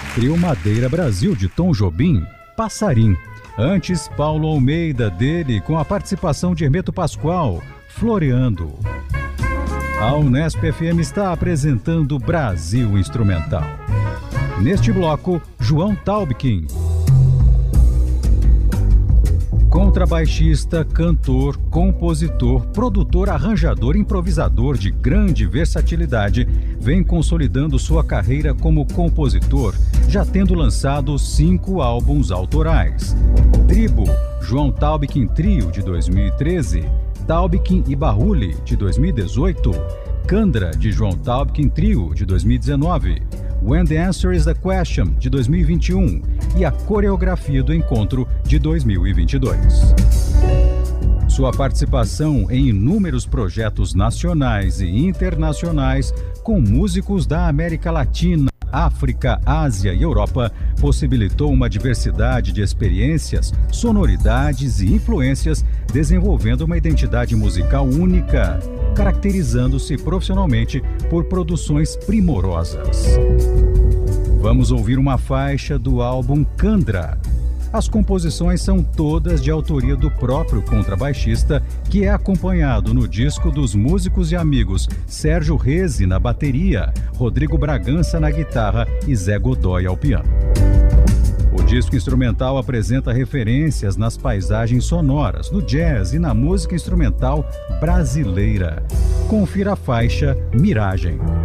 Trio Madeira Brasil de Tom Jobim, Passarim. Antes, Paulo Almeida, dele, com a participação de Hermeto Pascoal, Floreando. A Unesp FM está apresentando Brasil Instrumental. Neste bloco, João Taubkin. Contrabaixista, cantor, compositor, produtor, arranjador, improvisador de grande versatilidade, vem consolidando sua carreira como compositor, já tendo lançado 5 álbuns autorais. Tribo, João Taubkin Trio, de 2013, Taubkin e Barruli, de 2018, Candra, de João Taubkin Trio, de 2019, When the Answer is the Question, de 2021 e a Coreografia do Encontro, de 2022. Sua participação em inúmeros projetos nacionais e internacionais com músicos da América Latina, África, Ásia e Europa possibilitou uma diversidade de experiências, sonoridades e influências, desenvolvendo uma identidade musical única, caracterizando-se profissionalmente por produções primorosas. Vamos ouvir uma faixa do álbum Candra. As composições são todas de autoria do próprio contrabaixista, que é acompanhado no disco dos músicos e amigos Sérgio Reze na bateria, Rodrigo Bragança na guitarra e Zé Godoy ao piano. O disco instrumental apresenta referências nas paisagens sonoras, no jazz e na música instrumental brasileira. Confira a faixa Miragem.